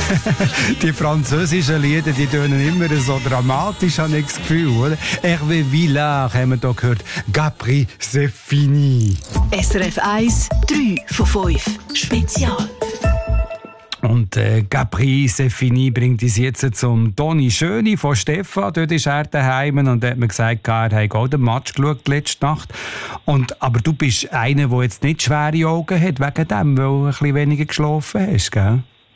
Die französischen Lieder, die tönen immer so dramatisch, habe ich das Gefühl, oder? Hervé Villard haben wir hier gehört. Capri, c'est fini. SRF 1, 3 von 5. Spezial. Und Capri, c'est fini bringt uns jetzt zum Toni Schöni von Stefan. Dort ist er daheim und hat mir gesagt, er hat auch den Match geschaut letzte Nacht. Aber du bist einer, der jetzt nicht schwere Augen hat, wegen dem, weil du ein bisschen weniger geschlafen hast, gell?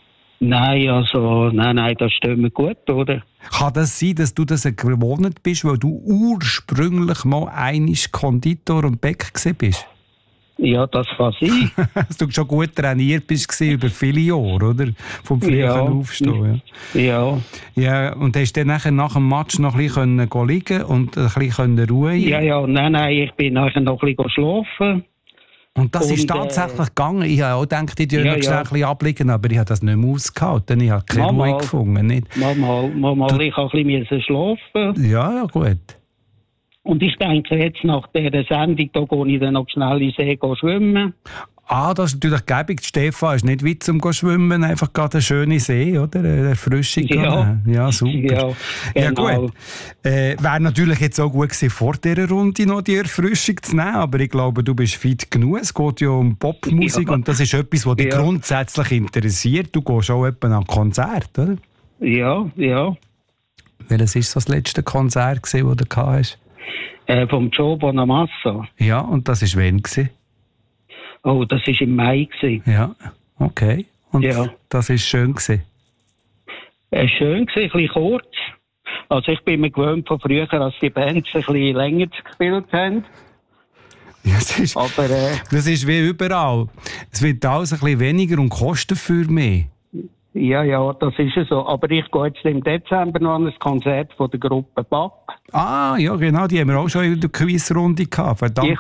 Nein, das steht mir gut, oder? Kann das sein, dass du das gewohnt bist, weil du ursprünglich mal einmal Konditor und Bäcker bist? Ja, das kann sein. Dass du schon gut trainiert bist über viele Jahre, oder? Vom frühen Aufstehen. Ja. Ja, und hast du dann nach dem Match noch ein bisschen liegen und ein bisschen ruhen? Nein, ich bin nachher noch ein bisschen schlafen. Und das ist tatsächlich gegangen. Ich habe auch gedacht, ich würde noch schnell ein bisschen abliegen, aber ich habe das nicht mehr ausgehalten. Ich habe keine Ruhe gefunden. Nicht? Mal, ich habe ein bisschen schlafen. Ja, gut. Und ich denke, jetzt nach dieser Sendung, da gehe ich dann noch schnell in den See schwimmen. Das ist natürlich gäbig. Stefan ist nicht weit zum Schwimmen, einfach gerade eine schöne See, oder? Eine Erfrischung. Ja, super. Ja, gut. Wäre natürlich jetzt auch gut gewesen, vor dieser Runde noch die Erfrischung zu nehmen, aber ich glaube, du bist fit genug. Es geht ja um Popmusik und das ist etwas, was dich grundsätzlich interessiert. Du gehst auch etwa an Konzert, oder? Ja. Welches war so das letzte Konzert, das du gehabt hast? Vom Joe Bonamassa. Ja, und das war wann? Oh, das war im Mai. Ja, okay. Und das war schön? Schön, ein bisschen kurz. Also ich bin mir gewöhnt von früher, als die Bands ein bisschen länger gespielt haben. Ja, das ist wie überall. Es wird alles ein bisschen weniger und kostet für mehr. Ja, das ist es so. Aber ich gehe jetzt im Dezember noch an ein Konzert von der Gruppe BAP. Ja, genau, die haben wir auch schon in der Quizrunde gehabt. Verdammt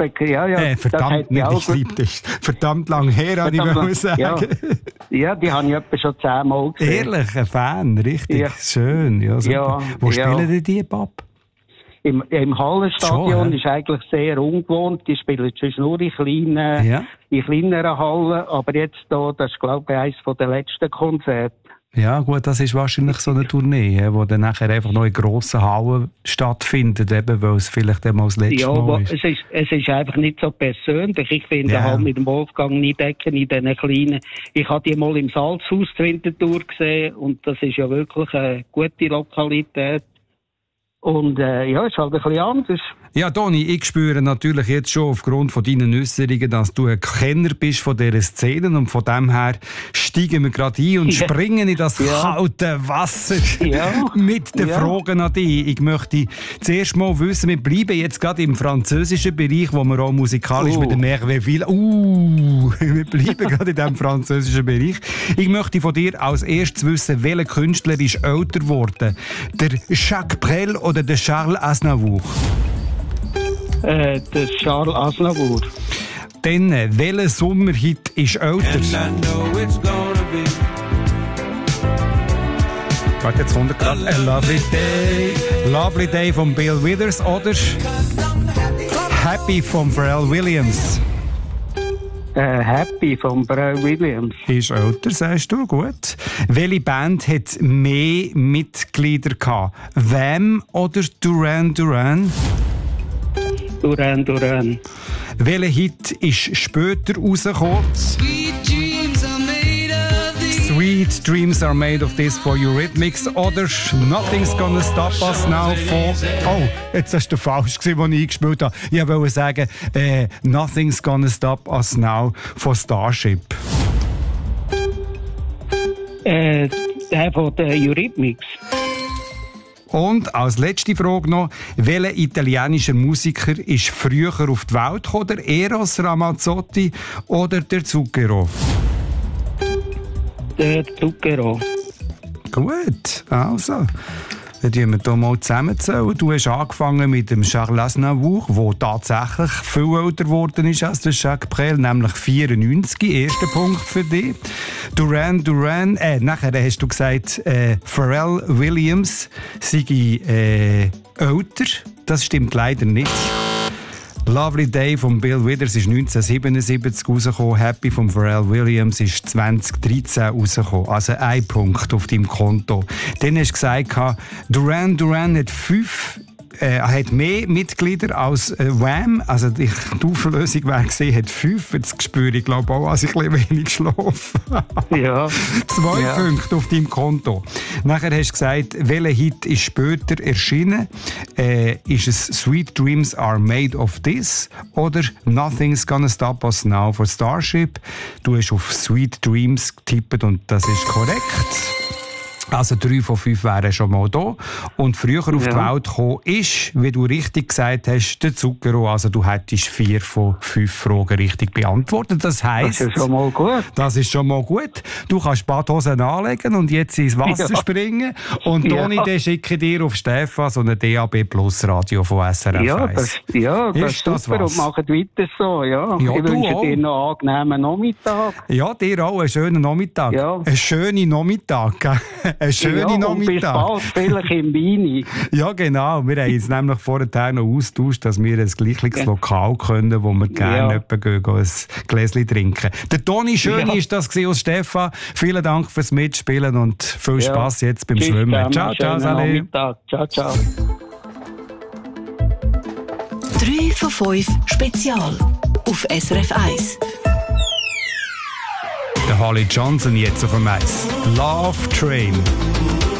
lang her, habe ich sagen. Ja, die habe ich etwa schon 10 Mal gesehen. Ehrlich, ein Fan, richtig schön. Ja, super. Wo spielen die BAP? Im Hallenstadion ist eigentlich sehr ungewohnt. Die spielen sonst nur in kleineren Hallen. Aber jetzt hier, das ist, glaube ich, eines der letzten Konzerte. Ja, gut, das ist wahrscheinlich so eine Tournee, wo dann nachher einfach noch in grossen Hallen stattfindet, eben, weil es vielleicht dann mal das letzte Mal ist. Ja, es ist einfach nicht so persönlich. Ich finde halt mit dem Wolfgang Niedecken in diesen kleinen... Ich habe die mal im Salzhaus zur Winterthur gesehen und das ist ja wirklich eine gute Lokalität. Und es ist halt ein bisschen anders. Ja, Toni, ich spüre natürlich jetzt schon aufgrund von deinen Äußerungen, dass du ein Kenner bist von dieser Szene und von dem her steigen wir gerade ein und springen in das kalte Wasser mit den Fragen an dich. Ich möchte zuerst mal wissen, wir bleiben jetzt gerade im französischen Bereich, wo wir auch musikalisch mit dem Hervé Villard... wir bleiben gerade in diesem französischen Bereich. Ich möchte von dir als erstes wissen, welcher Künstler ist älter geworden? Der Jacques Brel oder der Charles Aznavour? Der Charles Aznavour. Dann, welcher Sommerhit ist älter? Warte, jetzt kommt gerade A Lovely Day von Bill Withers oder Happy von Pharrell Williams? Happy von Pharrell Williams. Ist älter, sagst du, gut. Welche Band hat mehr Mitglieder gehabt? Wham oder Duran Duran? Duran. Welcher Hit ist später rausgekommen? Sweet Dreams are made of this for Eurythmics oder Nothing's Gonna Stop Us Now von... Oh, jetzt hast du falsch gesehen, als ich eingespielt habe. Ich wollte sagen, Nothing's Gonna Stop Us Now von Starship. Der von der Eurythmics. Und als letzte Frage noch, welcher italienischer Musiker ist früher auf die Welt gekommen? Der Eros Ramazzotti oder der Zucchero? Der Zucchero. Gut, also. Dann tun wir hier mal zusammenzählen. Du hast angefangen mit dem Charles Aznavour, der tatsächlich viel älter geworden ist als der Jacques Brel, nämlich 94. Erster Punkt für dich. Duran, nachher hast du gesagt, Pharrell Williams sei älter. Das stimmt leider nicht. Lovely Day von Bill Withers ist 1977 rausgekommen. Happy von Pharrell Williams ist 2013 rausgekommen. Also ein Punkt auf deinem Konto. Dann hast du gesagt, Duran Duran hat mehr Mitglieder als Wham. Also die Auflösung wäre gesehen, hat 5. Jetzt spüre ich, glaube auch, als ich ein bisschen wenig schlafe. Ja. 2 Punkte auf deinem Konto. Nachher hast du gesagt, welcher Hit ist später erschienen? Ist es Sweet Dreams Are Made of This oder Nothing's Gonna Stop Us Now von Starship? Du hast auf Sweet Dreams getippt und das ist korrekt. Also 3 von 5 wären schon mal da. Und früher auf die Welt gekommen ist, wie du richtig gesagt hast, der Zucchero. Also du hättest 4 von 5 Fragen richtig beantwortet. Das heisst, das ist schon mal gut. Das ist schon mal gut. Du kannst Badhosen anlegen und jetzt ins Wasser springen. Und Toni, den schicke ich dir auf Stefan so ein DAB Plus Radio von SRF 1. Das ist super und macht weiter so. Ja. Ich wünsche dir noch einen angenehmen Nachmittag. Ja, dir auch einen schönen Nachmittag. Ja. Einen schönen Nachmittag. Einen schönen Nachmittag. Und bis bald, vielleicht im Weini. Ja, genau. Wir haben uns nämlich vorher noch austauscht, dass wir ein gleiches Lokal können, wo wir gerne gehen, ein Gläschen trinken. Der Toni Schöni ist das aus Stefan. Vielen Dank fürs Mitspielen und viel Spass jetzt beim Schwimmen. Ciao, ciao, Sally. Ciao, ciao. 3 von 5 Spezial auf SRF 1. Der Holly Johnson jetzt auf dem Eis. Love Train.